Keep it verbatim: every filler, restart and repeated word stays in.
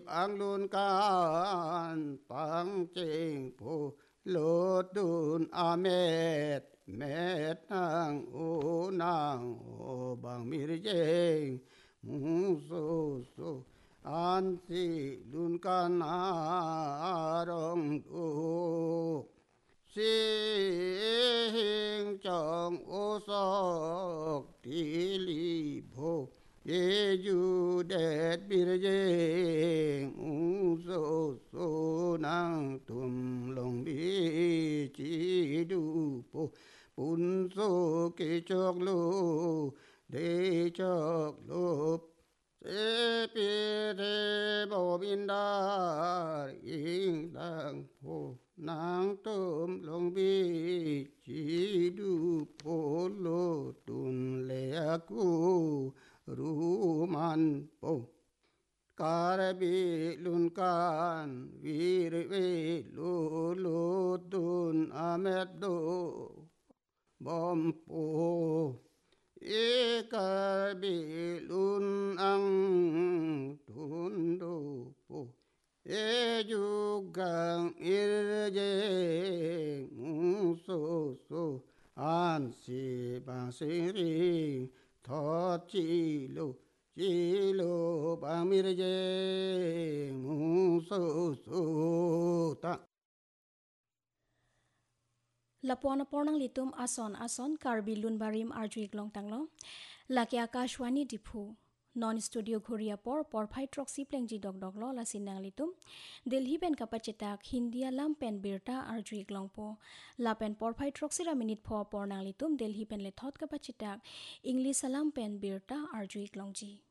ang luôn can pang ching pu lột đun amet met nang u nang o bang mir jeng mu so so an si luôn can arong u si hình trong ô sọc tí li bồ ye ju det bir jeng u so so nang tum long bi chi du po bun so ke chok lu de chok lup se pi de bo bin da ing dang po nang tum long bi chi du po lo tun le aku ru man po kar bi lun kan vir ve lu lu tun amet do bom po e kar bi lun ang tun do po e ju gang ir je mu so so an si ba si ri tho chi lu chi lu ba mi je mu so so ta Lapona pornang litum ason ason karbi lunbarim arjuik long tanglo laki akashwani diphu non studio ghuria por por phai troxy plengji dog dog lo la sinang litum delhi pen kapachetak hindia lam pen birta arjuik long po la pen por phai troxy ra minute pho pornang litum delhi pen le thot kapachetak english salam pen birta arjuik long ji